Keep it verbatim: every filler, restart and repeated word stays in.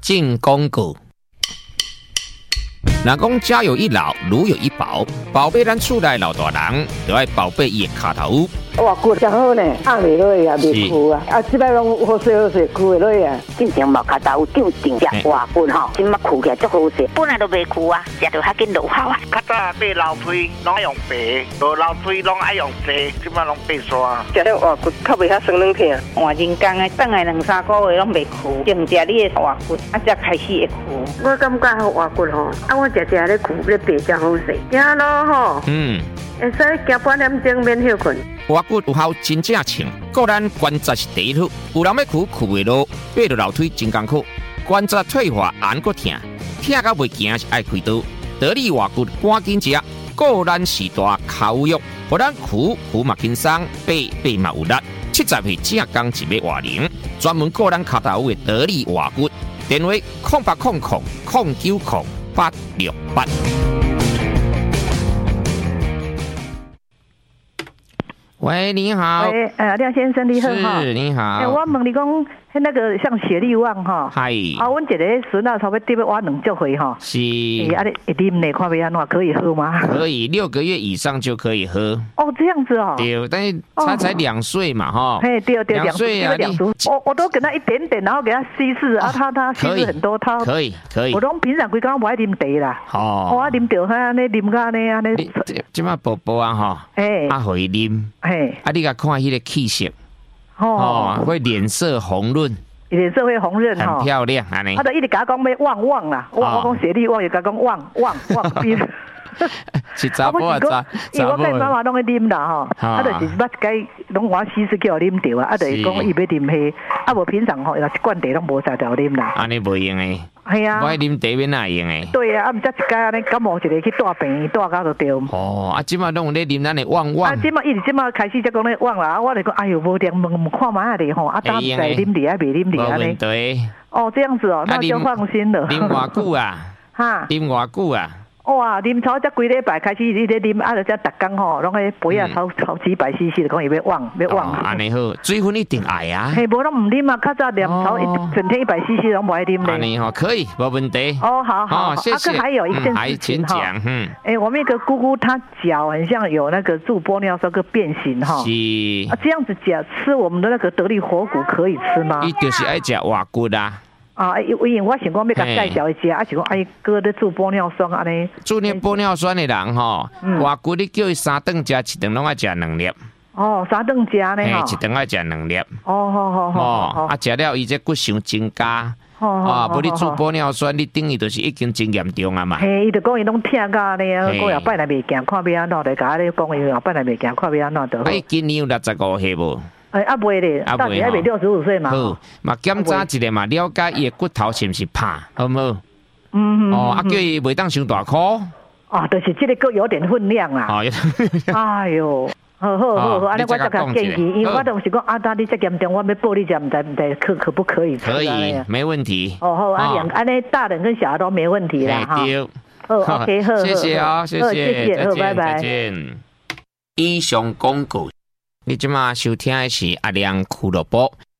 进广告。若讲家有一老，如有一宝，宝贝咱厝内老大人，就要宝贝伊的脚头。 哇，骨真好呢，压袂落啊，袂枯啊，啊，即摆拢好势好势，枯袂落啊。 进前毛脚头长长只活骨吼，即摆枯起来足好势，本来都袂枯啊，食着较紧落效啊。 较早买老腿拢爱用白，无老腿拢爱用细，即摆拢白刷。 食了活骨较袂遐酸软疼。 换人工的，等来两三个月拢袂枯，净食你的活骨，啊才开始会枯。 我感觉好活骨吼，啊我食食咧枯咧白真好势，行咯吼。 嗯。 会使行半点钟免休困。 活骨有效真正称，个咱关节是第一处，有人要哭哭袂落，爬到楼梯真艰苦，关节退化按搁疼，疼到袂行是爱开刀。得力活骨赶紧食，个咱是大口药，互咱哭哭嘛轻松，爬爬嘛有力。七十岁正刚一尾活龄，专门个咱脚头的得力活骨，电话空八空空空九空八六八。喂，你好。 喂，呃，廖先生你好哈。 是，你好。 哎、欸，我问你讲，那个像雪莉旺哈。 嗨。 啊，阮一个孙啊，差不多得要挖两足回哈。 是。 欸、啊，你一啉呢，看要安怎可以喝吗？ 可以，六个月以上就可以喝。 哦，这样子哦。 对，但是他才两岁嘛，哈。 嘿，对对， 两岁啊， 两岁。我我都给他一点点，然后给他稀释啊，他他稀释很多，他可以可以。 我拢平常规工不爱啉茶啦。 哦。 我啉着哈，安尼啉个安尼安尼。 即摆宝宝啊，哈。哎。啊，互伊啉。嘿。啊，你甲看迄个气色。哦。会脸色红润。 脸色会红润哈，很漂亮，安尼。 他就一直甲我讲要旺旺啦，我我讲雪莉旺，又甲讲旺旺旺。 是查甫啊查， 因为我跟妈妈拢去啉啦吼，啊，就是捌该拢我稀释叫我啉着啊，啊，就是讲伊要啉迄，啊，无平常吼，若一罐茶拢无啥条啉啦。 安尼无用诶。 系啊。 我爱啉茶免哪用诶。 对啊，啊，毋则一家安尼感冒一个去大病，大到就对。 哦，啊，即马拢有咧啉咱诶旺旺。 啊，即马伊即马开始才讲咧旺啦，我就讲哎哟，无定问看嘛咧吼，啊，当在啉伫啊，袂啉伫安尼。哦，这样子哦，那就放心了。 啉偌久啊？哈？啉偌久啊？ 哇，啉超才几礼拜开始，你咧啉，啊，就才逐工吼，拢个杯啊超超几百 C C 的，讲伊要旺，要旺。 安尼好，水分一定爱啊。 嘿，无拢唔啉啊，较早啉超一整天一百 C C 拢无爱啉咧。 安尼吼，可以，无问题。 哦，好好， 谢谢。 还有一件事情哈， 嗯， 哎，我们一个姑姑她脚很像有那个助玻尿酸个变形哈。 是。 啊，这样子讲吃我们的那个得力活骨可以吃吗？ 伊就是爱食活骨啊。 啊，因为我想讲要甲介绍一下，啊，是讲哎哥咧做玻尿酸安尼。 做呢玻尿酸的人吼，活骨你叫伊三顿食，一顿拢爱食两粒。 哦，三顿食呢吼。一顿爱食两粒。 哦，好好好。 哦，啊，食了伊这骨想增加。啊，无你做玻尿酸，你等于就是已经真严重啊嘛。 嘿，伊就讲伊拢疼到安尼啊，过后摆来袂行，看要安怎，就甲你讲伊后摆来袂行，看要安怎就好。 哎，今年有六十五岁无？ 哎，啊袂咧，到时还袂六十五岁嘛。 好，嘛检查一下嘛，了解伊的骨头是毋是怕，好唔好？ 嗯。 哦，啊叫伊袂当伤大颗。 啊，就是这个个有点分量啦。 哦， 哎呦，好好好好，安尼我再甲建议，因为我都是讲啊，当你这严重，我要报你，就唔知唔知可可不可以吃？ 可以，没问题。 哦好，啊两安尼大人跟小孩都没问题啦哈。好 ，OK， 好， 谢谢哦，谢谢， 谢谢，好，拜拜。 再见。以上广告。你即马收听的是阿良俱乐部。